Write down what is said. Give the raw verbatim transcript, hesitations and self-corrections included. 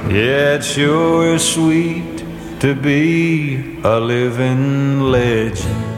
Yeah, it sure is sweet to be a living legend.